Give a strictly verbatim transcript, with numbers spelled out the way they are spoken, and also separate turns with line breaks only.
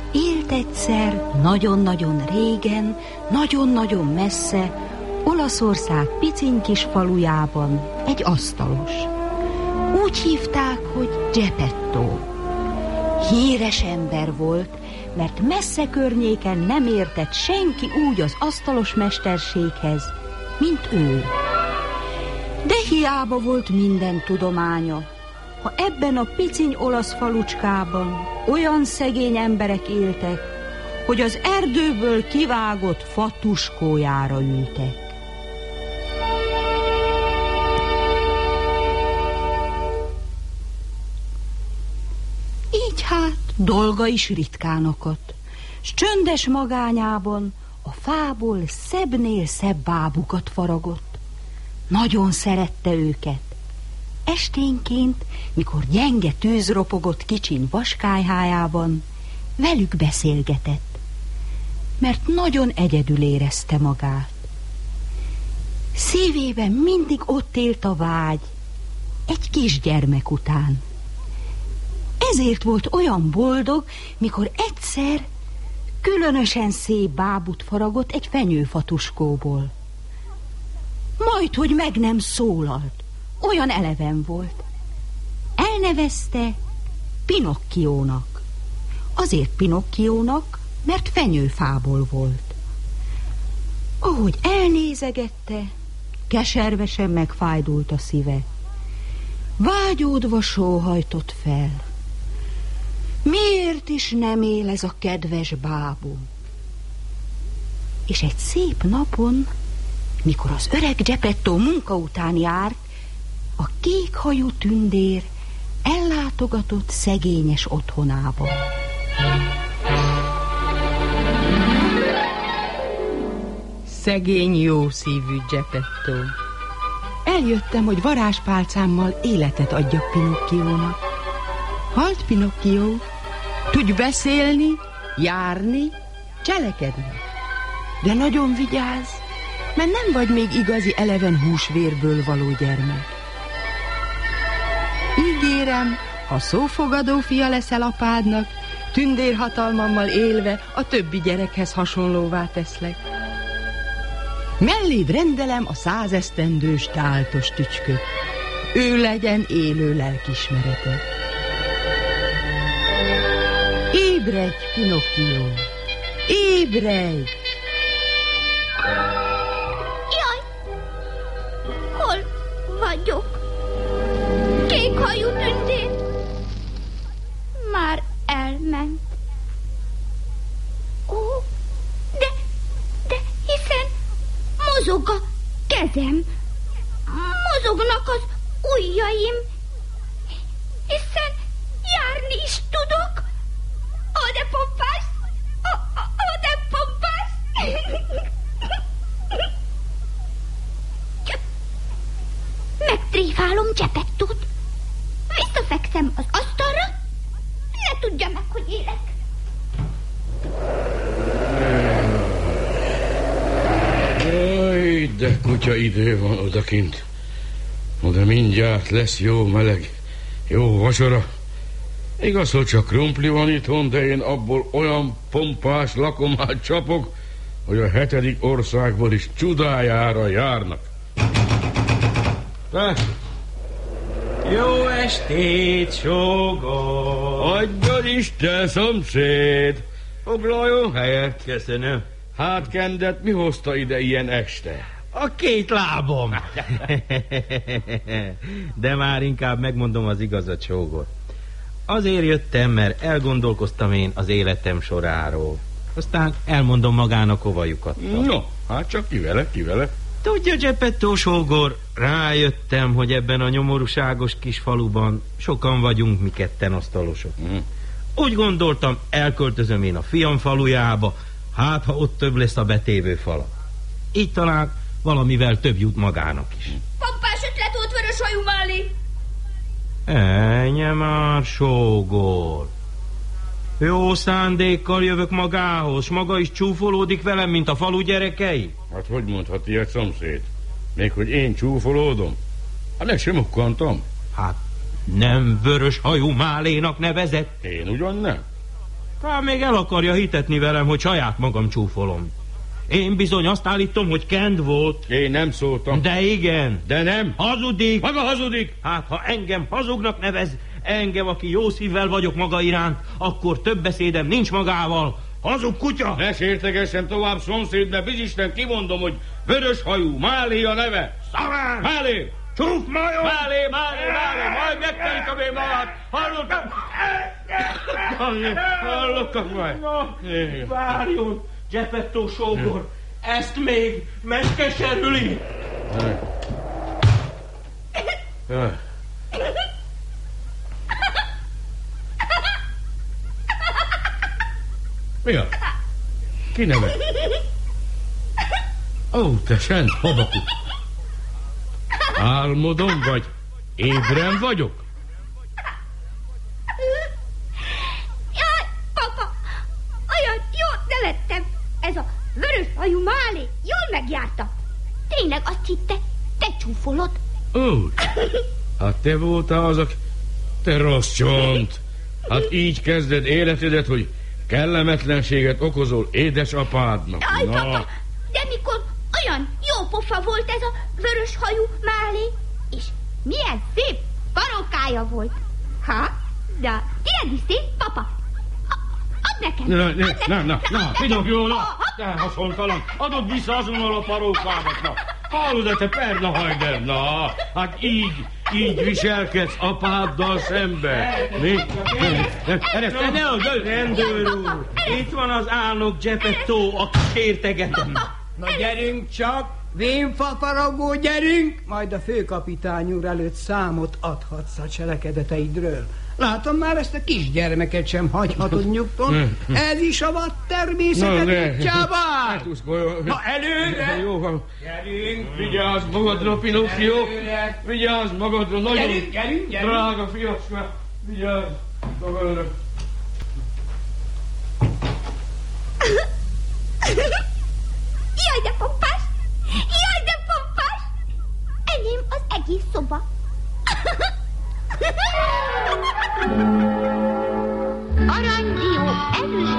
Élt egyszer, nagyon-nagyon régen, nagyon-nagyon messze, Olaszország piciny kis falujában egy asztalos. Úgy hívták, hogy Geppetto. Híres ember volt, mert messze környéken nem értett senki úgy az asztalos mesterséghez, mint ő. De hiába volt minden tudománya, ha ebben a piciny olasz falucskában olyan szegény emberek éltek, hogy az erdőből kivágott fa tuskójára ültek. Így hát dolga is ritkán akadt, s csöndes magányában a fából szebbnél szebb bábukat faragott. Nagyon szerette őket. Esténként, mikor gyenge tűz ropogott kicsin vaskályhájában, velük beszélgetett, mert nagyon egyedül érezte magát. Szívében mindig ott élt a vágy, egy kisgyermek után. Ezért volt olyan boldog, mikor egyszer különösen szép bábut faragott egy fenyőfatuskóból. Majd, hogy meg nem szólalt, olyan eleven volt. Elnevezte Pinokkiónak. Azért Pinokkiónak, mert fenyőfából volt. Ahogy elnézegette, keservesen megfájdult a szíve. Vágyódva sóhajtott fel. Miért is nem él ez a kedves bábú? És egy szép napon, mikor az öreg Geppetto munka után járt, a kékhajú tündér ellátogatott szegényes otthonába.
Szegény jó szívű Geppetto. Eljöttem, hogy varázspálcámmal életet adjak Pinokkiónak. Halt, Pinokkió, tudj beszélni, járni, cselekedni. De nagyon vigyázz, mert nem vagy még igazi eleven húsvérből való gyermek. Ígérem, ha szófogadó fia leszel apádnak, tündérhatalmammal élve a többi gyerekhez hasonlóvá teszlek. Melléd rendelem a százesztendős táltos tücsköt. Ő legyen élő lelkismerete. Ébredj, Pinokkió! Ébredj!
Jaj! Hol vagyok? Kékhajú tündér már elment. Ó, de, de hiszen mozog a kezem, mozognak az ujjaim, hiszen járni is tudok. Ó, de pompás! Ó, ó, ó, de pompás! Csak megtréfálom Geppettót, visszafekszem az asztalra, ne tudja meg, hogy élek.
Jaj, de kutya idő van odakint. Oda mindjárt lesz jó meleg, jó vacsora. Igaz, hogy csak krumpli van itthon, de én abból olyan pompás lakomát csapok, hogy a hetedik országból is csodájára járnak. Te!
Jó estét, sógor!
Adjon Isten, szomszéd! Foglaljon helyet.
Köszönöm.
Hát, Kendet, mi hozta ide ilyen este?
A két lábom. De már inkább megmondom az igazat, sógor. Azért jöttem, mert elgondolkoztam én az életem soráról. Aztán elmondom magának, hova lyukadtam.
No, hát csak kivele, kivele.
Tudja, Geppetto sógor, rájöttem, hogy ebben a nyomorúságos kis faluban sokan vagyunk mi ketten asztalosok. Mm. Úgy gondoltam, elköltözöm én a fiam falujába, hát ha ott több lesz a betévő fala. Így talán valamivel több jut magának is.
Pompás ötlet volt Vöröshajú mellé.
Ennyi már, sógor. Jó szándékkal jövök magához, s maga is csúfolódik velem, mint a falu gyerekei?
Hát hogy mondhat ilyet, szomszéd? Még hogy én csúfolódom? Hát ne sem ukkantam.
Hát nem Vöröshajú Málénak nevezett?
Én ugyan nem.
Talán még el akarja hitetni velem, hogy saját magam csúfolom. Én bizony azt állítom, hogy Kent volt.
Én nem szóltam.
De igen.
De nem.
Hazudik.
Maga hazudik.
Hát, ha engem hazugnak nevez, engem, aki jó szívvel vagyok maga iránt, akkor több beszédem nincs magával. Hazug kutya!
Ne sértegessen tovább, szomszéd, mert bizisten kimondom, hogy vörös hajú, Málé a neve.
Szarán!
Málé!
Csúf majom!
Málé, Málé, Málé, majd megterítem én magát. Hallottak? Hallottak majd?
Várjon, Geppetto sógor, ezt még megkeserüli.
Mi a? Ki neve? Ó, te szent Habakuk. Álmodom vagy? Ébren vagyok?
Jaj, papa, olyan jót nevettem. Ez a vörös hajú Málé jól megjárta. Tényleg azt hitte, te csúfolod.
Ó, hát te voltál az, aki... Te rossz csont. Hát így kezded életedet, hogy kellemetlenséget okozol édesapádnak.
Jaj,
Na.
papa, de mikor olyan jó pofa volt ez a vörös hajú Málé, és milyen szép parókája volt. Ha, de tiéd is szép, papa. A- Add nekem,
Na,
add
ne,
nekem.
na, na, na,
Add
figyelj,
nekem.
jó, na,
Ha,
te haszontalan, adod vissza azonnal a parókámat, na. Hallod-e, te perna hajder, na, hát így, így viselkedsz apáddal szembe. Mi?
Ne, ne, rendőr úr! Itt van az álnok Geppetto, aki sértegetem.
Na gyerünk csak, vénfafaragó, gyerünk! Majd a főkapitány úr előtt számot adhatsz a cselekedeteidről. Látom, már ezt a kisgyermeket sem hagyhatod nyugton. Ez is a vad természetet útjában. Na előre!
Jó van.
Gyerünk!
Vigyázz magadra, Pinocchio!
Előre!
Vigyázz magadra, nagyon
Gyerünk, gyerünk, gyerünk!
drága fiacska! Vigyázz magadra!
Jaj, de pompás! Jaj, de pompás! Enyém az egész szoba. Aranydió erős